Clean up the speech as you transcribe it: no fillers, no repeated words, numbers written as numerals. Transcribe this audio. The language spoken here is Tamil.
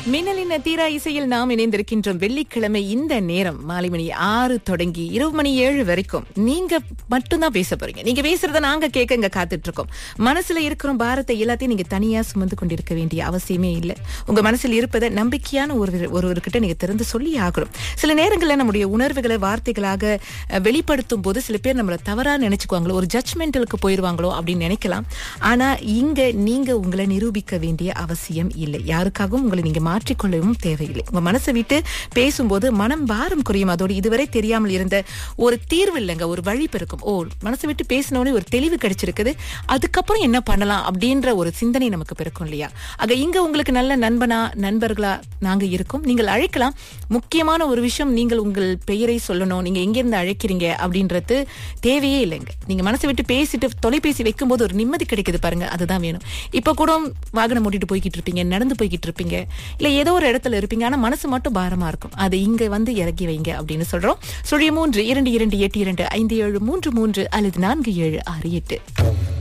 மின்னலின் தீரா இசையில் நாம் இணைந்திருக்கின்றோம். வெள்ளிக்கிழமை இந்த நேரம் மாலை மணி 6 தொடங்கி இரவு மணி 7 வரைக்கும் நீங்க மட்டும்தான் பேச போறீங்க. நீங்க பேசுறத நாங்க கேட்க இங்க காத்துட்டு இருக்கோம். மனசுல இருக்கிற பாரத்தை எல்லாத்தையும் நீங்க தனியா சுமந்து கொண்டிருக்க வேண்டிய அவசியமே இல்லை. உங்க மனசில் இருப்பதை நம்பிக்கையான ஒருவர்கிட்ட நீங்க திறந்து சொல்லி ஆகணும். சில நேரங்களில் நம்முடைய உணர்வுகளை வார்த்தைகளாக வெளிப்படுத்தும் போது சில பேர் நம்மளை தவறா நினைச்சுக்குவாங்களோ, ஒரு ஜட்ஜ்மெண்டலுக்கு போயிருவாங்களோ அப்படின்னு நினைக்கலாம். ஆனா இங்க நீங்க உங்களை நிரூபிக்க வேண்டிய அவசியம் இல்லை. யாருக்காகவும் உங்களை நீங்க மாற்றிக்கொள்ளவும் தேவையில்லை. உங்க மனசை விட்டு பேசும்போது மனம் பாரம் குறையும். அதோடு இதுவரை தெரியாமல் இருந்த ஒரு தீர்வு இல்லைங்க, ஒரு வழி பிறக்கும். மனசை விட்டு பேசினோடனே ஒரு தெளிவு கிடைச்சிருக்குது, அதுக்கப்புறம் என்ன பண்ணலாம் அப்படின்ற ஒரு சிந்தனை நமக்கு பிறக்கும் இல்லையா? ஆக இங்க உங்களுக்கு நல்ல நண்பர்களா நாங்க இருக்கோம். நீங்கள் அழைக்கலாம். முக்கியமான ஒரு விஷயம், நீங்கள் உங்கள் பெயரை சொல்லணும். நீங்க எங்கிருந்து அழைக்கிறீங்க அப்படின்றது தேவையே இல்லைங்க. நீங்க மனசை விட்டு பேசிட்டு தொலைபேசி வைக்கும் போது ஒரு நிம்மதி கிடைக்குது பாருங்க, அதுதான் வேணும். இப்ப கூட வாகனம் ஓட்டிட்டு போய்கிட்டு இருப்பீங்க, நடந்து போய்கிட்டு இருப்பீங்க, இல்ல ஏதோ ஒரு இடத்துல இருப்பீங்க, ஆனா மனசு மட்டும் பாரமா இருக்கும். அது இங்க வந்து இறக்கி வைங்க அப்படின்னு சொல்றோம். 03 22 82 5733 அல்லது 4768.